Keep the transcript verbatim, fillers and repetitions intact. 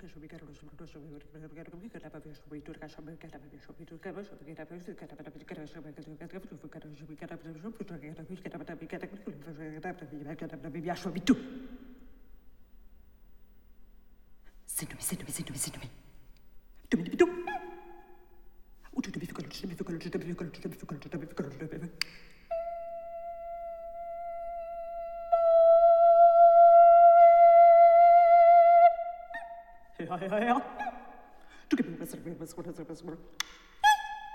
Sento-mi, sento-mi, sento-mi, sento-mi. Tu mi dici tu. O tu mi ficcolo, tu mi ficcolo, tu mi ficcolo, tu mi ficcolo, tu mi ficcolo, tu mi ficcolo. Ja, ja, ja. Du gib mir was, was, was, was, was, was.